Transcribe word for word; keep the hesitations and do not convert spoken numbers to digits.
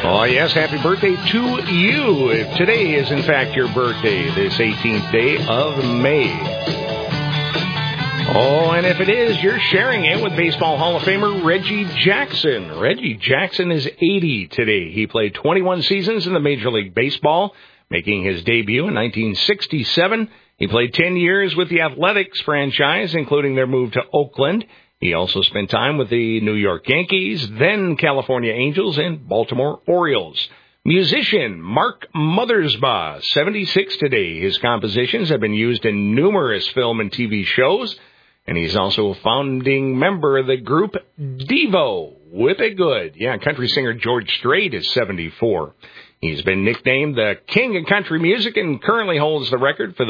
Oh, yes, happy birthday to you. If today is, in fact, your birthday, this eighteenth day of May. Oh, and if it is, you're sharing it with Baseball Hall of Famer Reggie Jackson. Reggie Jackson is eighty today. He played twenty-one seasons in the Major League Baseball, making his debut in nineteen sixty-seven. He played ten years with the Athletics franchise, including their move to Oakland. He also spent time with the New York Yankees, then California Angels, and Baltimore Orioles. Musician Mark Mothersbaugh, seventy-six today. His compositions have been used in numerous film and T V shows, and he's also a founding member of the group Devo. Whip It Good. Yeah, country singer George Strait is seventy-four. He's been nicknamed the King of Country Music and currently holds the record for the